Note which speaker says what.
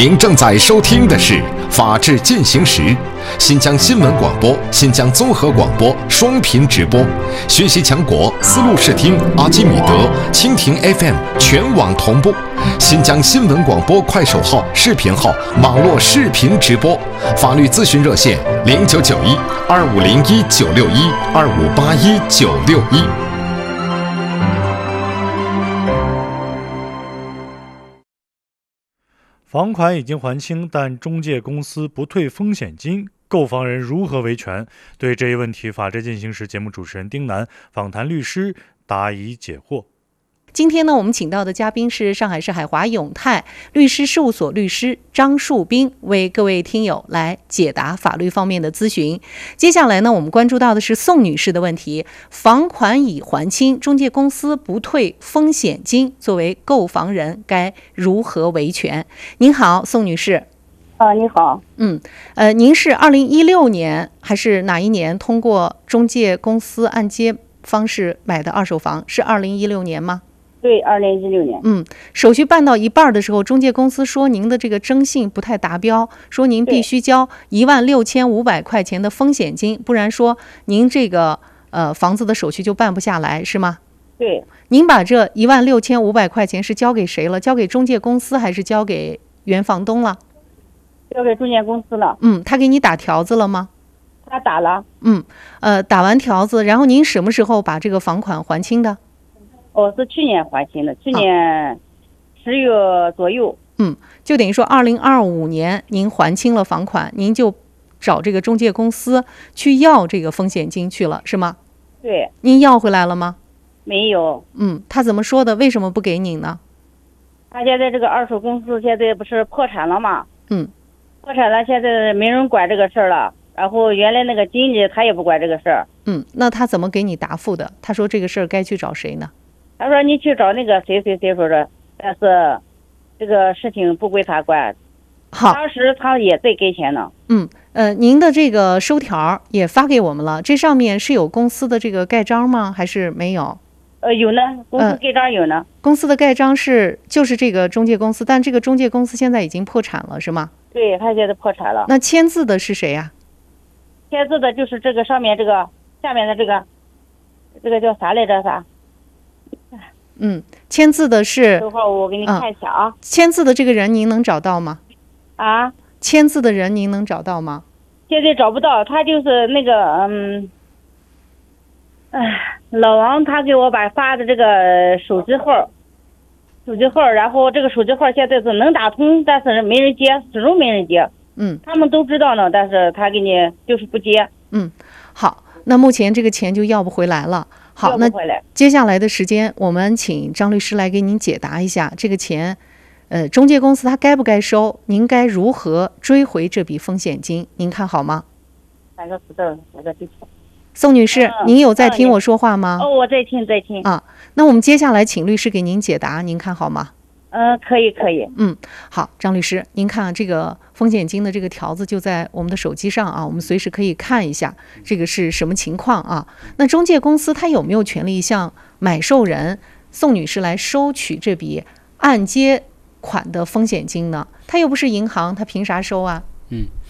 Speaker 1: 您正在收听的是《法治进行时》，新疆新闻广播、新疆综合广播双频直播，学习强国思路视听、阿基米德、蜻蜓 FM 全网同步，新疆新闻广播快手号、视频号网络视频直播，法律咨询热线0991-2501-961-2581-961。
Speaker 2: 房款已经还清，但中介公司不退风险金，购房人如何维权？对这一问题，法治进行时节目主持人丁楠访谈律师答疑解惑。
Speaker 3: 今天呢，我们请到的嘉宾是上海市海华永泰律师事务所律师张树斌，为各位听友来解答法律方面的咨询。接下来呢，我们关注到的是宋女士的问题：房款已还清，中介公司不退风险金，作为购房人该如何维权？您好，宋女士。
Speaker 4: 你好。
Speaker 3: 您是2016年还是哪一年通过中介公司按揭方式买的二手房？是2016年吗？
Speaker 4: 对，2016年。
Speaker 3: 手续办到一半的时候，中介公司说您的这个征信不太达标，说您必须交16500块钱的风险金，不然说您这个房子的手续就办不下来，是吗？
Speaker 4: 对。
Speaker 3: 您把这16500块钱是交给谁了？交给中介公司还是交给原房东了？
Speaker 4: 交给中介公司了。
Speaker 3: 他给你打条子了吗？
Speaker 4: 他打了。
Speaker 3: 打完条子，然后您什么时候把这个房款还清的？
Speaker 4: 是去年还清的，去年10月左右。
Speaker 3: 就等于说2025年您还清了房款，您就找这个中介公司去要这个风险金去了，是吗？
Speaker 4: 对。
Speaker 3: 您要回来了吗？
Speaker 4: 没有。
Speaker 3: 他怎么说的？为什么不给你呢？
Speaker 4: 他现在这个二手公司现在不是破产了吗？破产了，现在没人管这个事儿了。然后原来那个经理他也不管这个事儿。
Speaker 3: 那他怎么给你答复的？他说这个事儿该去找谁呢？
Speaker 4: 他说你去找那个谁谁谁说的，但是这个事情不归他管。
Speaker 3: 好，
Speaker 4: 当时他也在给钱呢。
Speaker 3: 您的这个收条也发给我们了，这上面是有公司的这个盖章吗？还是没有？
Speaker 4: 有呢，公司盖章有呢。
Speaker 3: 公司的盖章就是这个中介公司，但这个中介公司现在已经破产了，是吗？
Speaker 4: 对，他现在破产了。
Speaker 3: 那签字的是谁呀？
Speaker 4: 签字的就是这个上面这个下面的这个叫啥来着？
Speaker 3: 签字的是。
Speaker 4: 等会儿我给你看一下啊。
Speaker 3: 签字的这个人您能找到吗？签字的人您能找到吗？
Speaker 4: 现在找不到，他就是那个老王他给我发的这个手机号，然后这个手机号现在是能打通，但是没人接，始终没人接。他们都知道呢，但是他给你就是不接。
Speaker 3: 好，那目前这个钱就要不回来了。好，那接下来的时间，我们请张律师来给您解答一下这个钱，中介公司他该不该收？您该如何追回这笔风险金？您看好吗？宋女士，您有在听我说话吗？
Speaker 4: 我在听。
Speaker 3: 那我们接下来请律师给您解答，您看好吗？
Speaker 4: 可以。
Speaker 3: 好，张律师，您看这个风险金的这个条子就在我们的手机上啊，我们随时可以看一下这个是什么情况啊。那中介公司他有没有权利向买受人宋女士来收取这笔按揭款的风险金呢？他又不是银行，他凭啥收啊？